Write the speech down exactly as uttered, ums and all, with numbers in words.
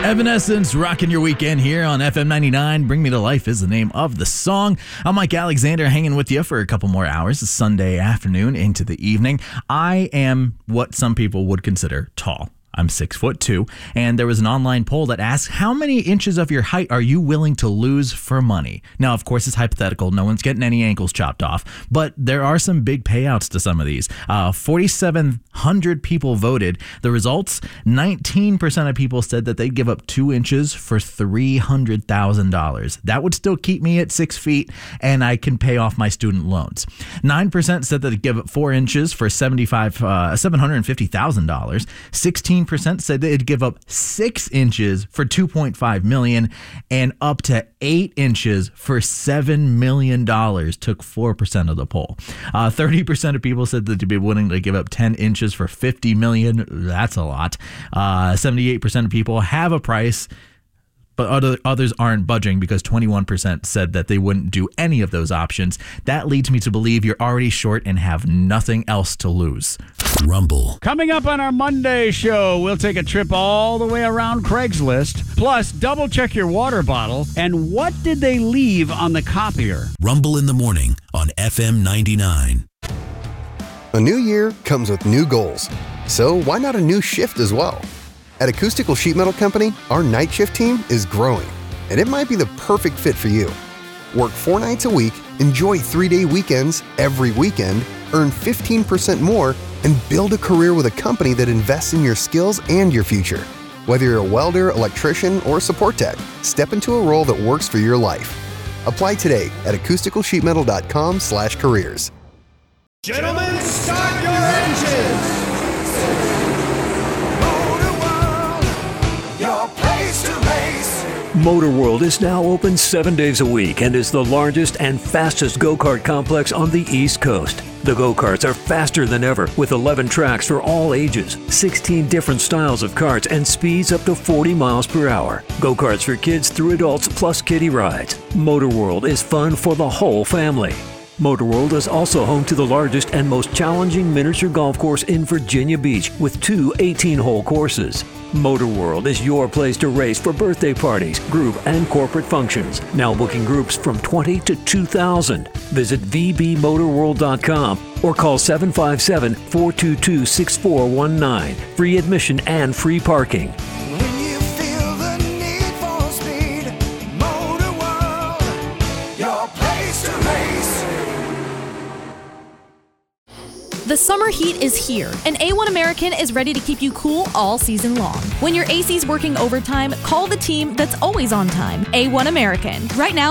Evanescence, rocking your weekend here on F M ninety-nine. Bring Me to Life is the name of the song. I'm Mike Alexander, hanging with you for a couple more hours, a Sunday afternoon into the evening. I am what some people would consider tall. I'm six foot two, and there was an online poll that asked, how many inches of your height are you willing to lose for money? Now, of course, it's hypothetical. No one's getting any ankles chopped off, but there are some big payouts to some of these. Uh, forty-seven hundred people voted. The results, nineteen percent of people said that they'd give up two inches for three hundred thousand dollars. That would still keep me at six feet, and I can pay off my student loans. nine percent said that they'd give up four inches for seventy-five, uh, seven hundred fifty thousand dollars. sixteen percent said they'd give up six inches for two point five million dollars, and up to eight inches for seven million dollars took four percent of the poll. Uh, thirty percent of people said that they'd be willing to give up ten inches for fifty million dollars. That's a lot. Uh, seventy-eight percent of people have a price, but other, others aren't budging because twenty-one percent said that they wouldn't do any of those options. That leads me to believe you're already short and have nothing else to lose. Rumble. Coming up on our Monday show, we'll take a trip all the way around Craigslist. Plus, double check your water bottle. And what did they leave on the copier? Rumble in the morning on F M ninety-nine. A new year comes with new goals. So why not a new shift as well? At Acoustical Sheet Metal Company, our night shift team is growing, and it might be the perfect fit for you. Work four nights a week, enjoy three-day weekends every weekend, earn fifteen percent more, and build a career with a company that invests in your skills and your future. Whether you're a welder, electrician, or support tech, step into a role that works for your life. Apply today at acoustical sheet metal dot com slash careers. Gentlemen, start your engines! Motor World is now open seven days a week and is the largest and fastest go-kart complex on the East Coast. The go-karts are faster than ever with eleven tracks for all ages, sixteen different styles of karts, and speeds up to forty miles per hour. Go-karts for kids through adults plus kiddie rides. Motor World is fun for the whole family. Motor World is also home to the largest and most challenging miniature golf course in Virginia Beach with two eighteen-hole courses. Motor World is your place to race for birthday parties, group, and corporate functions. Now booking groups from twenty to two thousand. Visit v b motor world dot com or call seven five seven, four two two, six four one nine. Free admission and free parking. When you feel the need for speed, Motor World, your place to race. The summer heat is here, and A one American is ready to keep you cool all season long. When your A C's working overtime, call the team that's always on time. A one American. Right now,